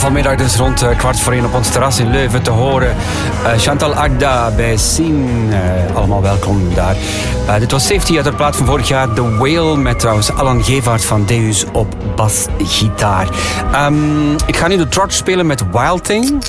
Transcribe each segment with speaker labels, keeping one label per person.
Speaker 1: Vanmiddag dus rond 1:15 op ons terras in Leuven te horen. Chantal Agda bij Sien. Allemaal welkom daar. Dit was Safety uit de plaat van vorig jaar. The Whale met trouwens Alan Gevaert van Deus op basgitaar. Ik ga nu de trot spelen met Wild Thing.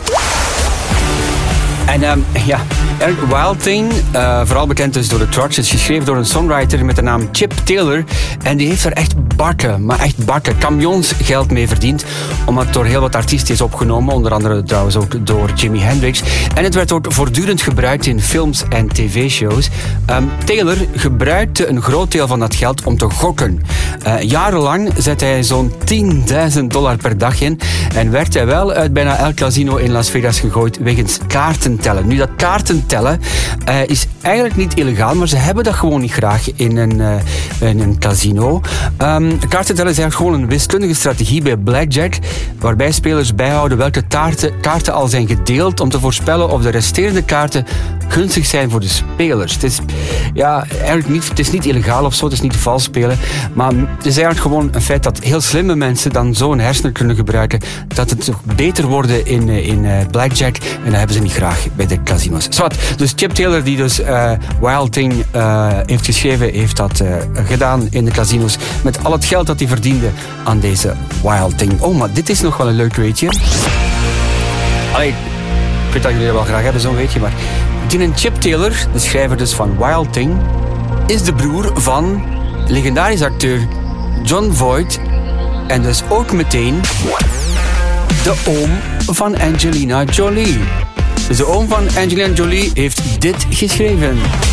Speaker 1: En Wild Thing, vooral bekend dus door de Trotch, is geschreven door een songwriter met de naam Chip Taylor. En die heeft er echt bakken, camions geld mee verdiend. Omdat het door heel wat artiesten is opgenomen. Onder andere trouwens ook door Jimi Hendrix. En het werd ook voortdurend gebruikt in films en tv-shows. Taylor gebruikte een groot deel van dat geld om te gokken. Jarenlang zette hij zo'n $10.000 per dag in. En werd hij wel uit bijna elk casino in Las Vegas gegooid wegens kaartentellen. Nu, dat kaartentellen is eigenlijk niet illegaal, maar ze hebben dat gewoon niet graag in een casino. Kaartentellen is eigenlijk gewoon een wiskundige strategie bij blackjack, waarbij spelers bijhouden welke kaarten al zijn gedeeld om te voorspellen of de resterende kaarten gunstig zijn voor de spelers. Het is eigenlijk niet, het is niet illegaal of zo, het is niet vals spelen, maar het is eigenlijk gewoon een feit dat heel slimme mensen dan zo'n hersenen kunnen gebruiken, dat het toch beter worden in blackjack, en dat hebben ze niet graag bij de casino's. Dus Chip Taylor, die dus Wild Thing heeft geschreven, heeft dat gedaan in de casino's met al het geld dat hij verdiende aan deze Wild Thing. Oh, maar dit is nog wel een leuk weetje. Allee, ik weet dat jullie dat wel graag hebben, zo'n weetje, maar die Chip Taylor, de schrijver dus van Wild Thing, is de broer van legendarisch acteur Jon Voight en dus ook meteen de oom van Angelina Jolie. Dus de oom van Angelina Jolie heeft dit geschreven.